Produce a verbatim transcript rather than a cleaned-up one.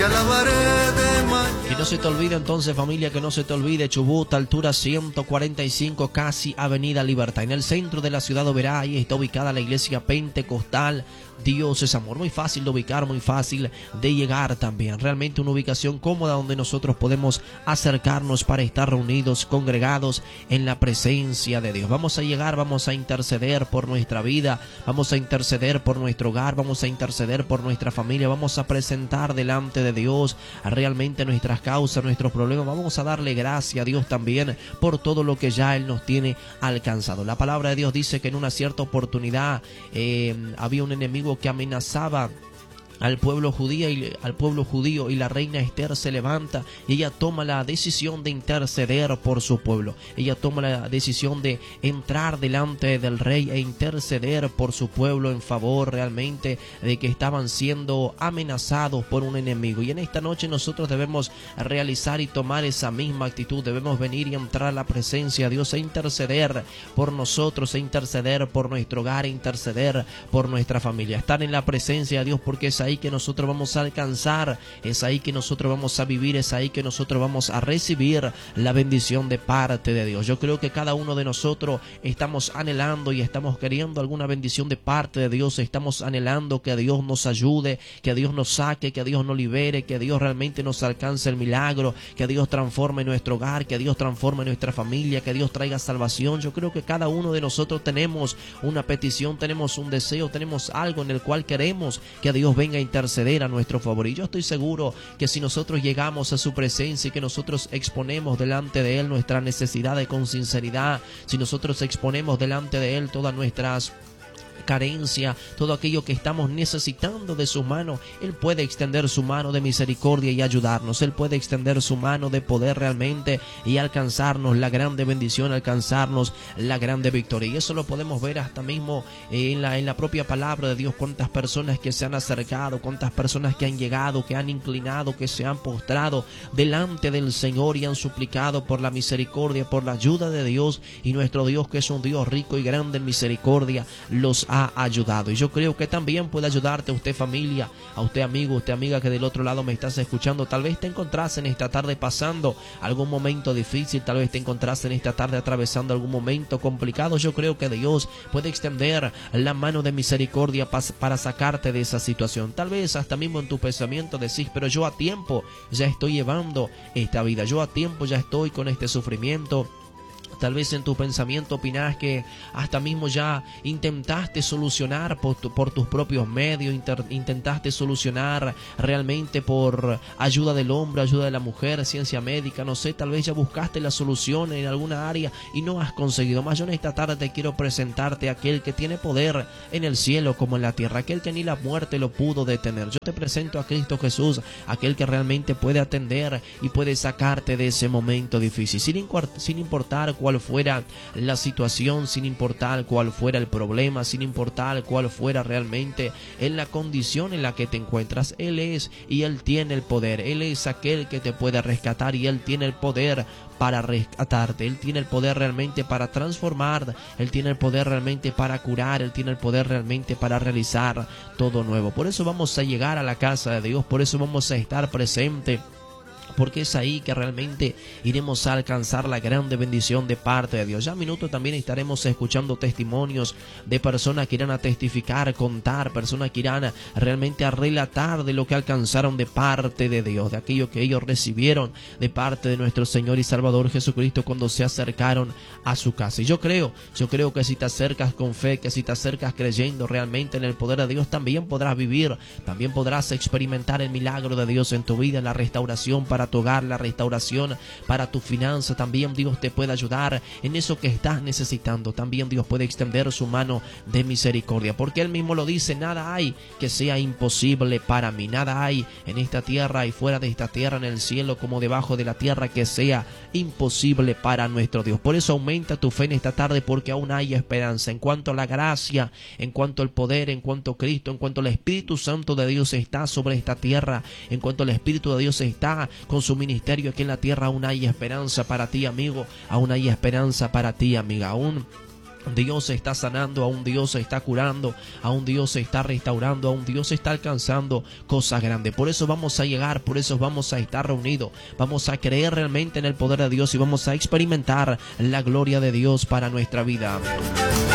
Que no se te olvide entonces, familia, que no se te olvide, Chubut, altura ciento cuarenta y cinco, casi Avenida Libertad. En el centro de la ciudad de Oberá, ahí está ubicada la iglesia pentecostal Dios es Amor. Muy fácil de ubicar, muy fácil de llegar también. Realmente una ubicación cómoda donde nosotros podemos acercarnos para estar reunidos, congregados en la presencia de Dios. Vamos a llegar, vamos a interceder por nuestra vida, vamos a interceder por nuestro hogar, vamos a interceder por nuestra familia, vamos a presentar delante de Dios realmente nuestras causas, nuestros problemas. Vamos a darle gracias a Dios también por todo lo que ya Él nos tiene alcanzado. La palabra de Dios dice que en una cierta oportunidad eh, había un enemigo que amenazaba al pueblo judío y al pueblo judío y la reina Esther se levanta y ella toma la decisión de interceder por su pueblo. Ella toma la decisión de entrar delante del rey e interceder por su pueblo en favor realmente de que estaban siendo amenazados por un enemigo. Y en esta noche nosotros debemos realizar y tomar esa misma actitud. Debemos venir y entrar a la presencia de Dios e interceder por nosotros, e interceder por nuestro hogar, e interceder por nuestra familia. Estar en la presencia de Dios, porque es ahí que nosotros vamos a alcanzar, es ahí que nosotros vamos a vivir, es ahí que nosotros vamos a recibir la bendición de parte de Dios. Yo creo que cada uno de nosotros estamos anhelando y estamos queriendo alguna bendición de parte de Dios. Estamos anhelando que Dios nos ayude, que Dios nos saque, que Dios nos libere, que Dios realmente nos alcance el milagro, que Dios transforme nuestro hogar, que Dios transforme nuestra familia, que Dios traiga salvación. Yo creo que cada uno de nosotros tenemos una petición, tenemos un deseo, tenemos algo en el cual queremos que Dios venga a interceder a nuestro favor. Y yo estoy seguro que si nosotros llegamos a su presencia y que nosotros exponemos delante de Él nuestras necesidades con sinceridad, si nosotros exponemos delante de Él todas nuestras carencia, todo aquello que estamos necesitando de su mano, Él puede extender su mano de misericordia y ayudarnos. Él puede extender su mano de poder realmente y alcanzarnos la grande bendición, alcanzarnos la grande victoria. Y eso lo podemos ver hasta mismo en la, en la propia palabra de Dios. Cuántas personas que se han acercado, cuántas personas que han llegado, que han inclinado, que se han postrado delante del Señor y han suplicado por la misericordia, por la ayuda de Dios. Y nuestro Dios, que es un Dios rico y grande en misericordia, los ha ayudado. Y yo creo que también puede ayudarte a usted, familia, a usted, amigo, a usted, amiga, que del otro lado me estás escuchando. Tal vez te encontrás en esta tarde pasando algún momento difícil, tal vez te encontrás en esta tarde atravesando algún momento complicado. Yo creo que Dios puede extender la mano de misericordia para sacarte de esa situación. Tal vez hasta mismo en tu pensamiento decís, pero yo a tiempo ya estoy llevando esta vida, yo a tiempo ya estoy con este sufrimiento. Tal vez en tu pensamiento opinás que hasta mismo ya intentaste solucionar por, tu, por tus propios medios, inter, intentaste solucionar realmente por ayuda del hombre, ayuda de la mujer, ciencia médica, no sé, tal vez ya buscaste la solución en alguna área y no has conseguido más. Yo en esta tarde te quiero presentarte a aquel que tiene poder en el cielo como en la tierra, aquel que ni la muerte lo pudo detener. Yo te presento a Cristo Jesús, aquel que realmente puede atender y puede sacarte de ese momento difícil, sin, sin importar cuál fuera la situación, sin importar cuál fuera el problema, sin importar cuál fuera realmente en la condición en la que te encuentras. Él es y Él tiene el poder. Él es aquel que te puede rescatar y Él tiene el poder para rescatarte. Él tiene el poder realmente para transformar, Él tiene el poder realmente para curar, Él tiene el poder realmente para realizar todo nuevo. Por eso vamos a llegar a la casa de Dios, por eso vamos a estar presentes, porque es ahí que realmente iremos a alcanzar la grande bendición de parte de Dios. Ya a minuto también estaremos escuchando testimonios de personas que irán a testificar, contar, personas que irán a, realmente a relatar de lo que alcanzaron de parte de Dios, de aquello que ellos recibieron de parte de nuestro Señor y Salvador Jesucristo cuando se acercaron a su casa. Y yo creo, yo creo que si te acercas con fe, que si te acercas creyendo realmente en el poder de Dios, también podrás vivir, también podrás experimentar el milagro de Dios en tu vida, la restauración para tu hogar, la restauración para tu finanza. También Dios te puede ayudar en eso que estás necesitando. También Dios puede extender su mano de misericordia, porque Él mismo lo dice: nada hay que sea imposible para mí, nada hay en esta tierra y fuera de esta tierra, en el cielo como debajo de la tierra, que sea imposible para nuestro Dios. Por eso aumenta tu fe en esta tarde, porque aún hay esperanza en cuanto a la gracia, en cuanto al poder, en cuanto a Cristo, en cuanto al Espíritu Santo de Dios está sobre esta tierra, en cuanto el Espíritu de Dios está con su ministerio aquí en la tierra. Aún hay esperanza para ti, amigo, aún hay esperanza para ti, amiga. Aún Dios está sanando, a un Dios está curando, a un Dios está restaurando, a un Dios está alcanzando cosas grandes. Por eso vamos a llegar, por eso vamos a estar reunidos, vamos a creer realmente en el poder de Dios y vamos a experimentar la gloria de Dios para nuestra vida.